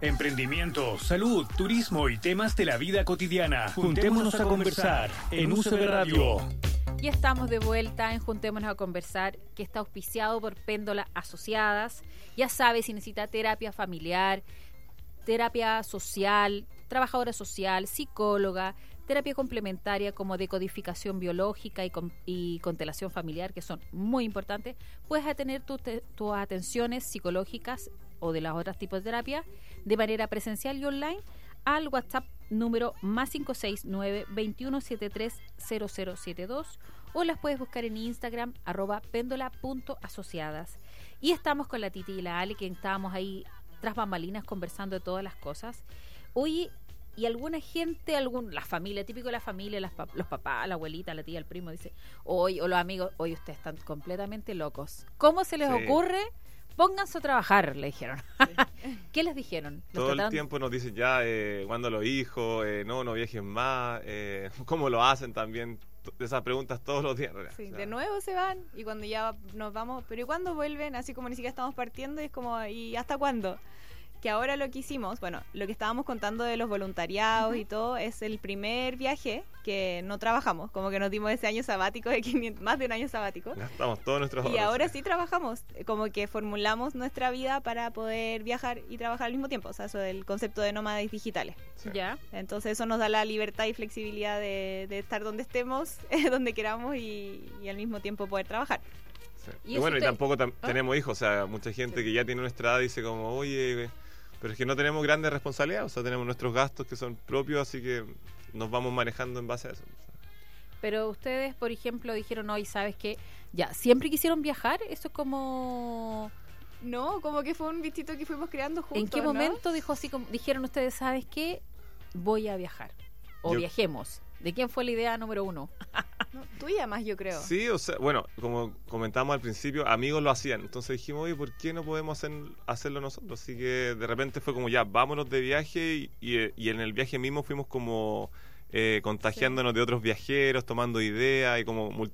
Emprendimiento, salud, turismo y temas de la vida cotidiana. Juntémonos a conversar en UCB Radio. Y estamos de vuelta en Juntémonos a Conversar, que está auspiciado por Péndola Asociadas. Ya sabes, si necesita terapia familiar, terapia social, trabajadora social, psicóloga, terapia complementaria como decodificación biológica y constelación familiar, que son muy importantes, puedes tener tus atenciones psicológicas o de los otros tipos de terapia de manera presencial y online al WhatsApp número +569 2173 0072 o las puedes buscar en Instagram @péndola.asociadas. Y estamos con la Titi y la Ale, que estábamos ahí tras bambalinas conversando de todas las cosas. Oye, y alguna gente, la familia, típico de la familia, los papás, la abuelita, la tía, el primo, dice, o los amigos, hoy ustedes están completamente locos. ¿Cómo se les ocurre? Pónganse a trabajar, le dijeron. Sí. ¿Qué les dijeron? Todo el tiempo nos dicen ya, ¿cuándo los hijos? No viajen más. ¿Cómo lo hacen también? Esas preguntas todos los días. Sí, o sea, de nuevo se van y cuando ya nos vamos, pero ¿y cuándo vuelven? Así como ni siquiera estamos partiendo y es como, ¿y hasta cuándo? Que ahora lo que hicimos, bueno, lo que estábamos contando de los voluntariados y todo, es el primer viaje que no trabajamos, como que nos dimos ese año sabático, más de un año sabático. Gastamos todos nuestros ahorros. Y ahora sí trabajamos, como que formulamos nuestra vida para poder viajar y trabajar al mismo tiempo, o sea, eso del concepto de nómadas digitales. Sí. ¿Ya? Entonces eso nos da la libertad y flexibilidad de estar donde estemos, donde queramos y al mismo tiempo poder trabajar. Sí. Y bueno, y tampoco tenemos hijos, o sea, mucha gente que ya tiene nuestra edad dice como, oye, pero es que no tenemos grandes responsabilidades, o sea, tenemos nuestros gastos que son propios, así que nos vamos manejando en base a eso. Pero ustedes, por ejemplo, dijeron hoy, ¿sabes qué? Ya, ¿siempre quisieron viajar? Eso es como... No, como que fue un bichito que fuimos creando juntos. ¿En qué momento dijeron ustedes, ¿sabes qué? Voy a viajar. O viajemos. ¿De quién fue la idea número uno? No, tuya más, yo creo. Sí, o sea, bueno, como comentamos al principio, amigos lo hacían. Entonces dijimos, oye, ¿por qué no podemos hacerlo nosotros? Así que de repente fue como, ya, vámonos de viaje y en el viaje mismo fuimos como contagiándonos de otros viajeros, tomando ideas y como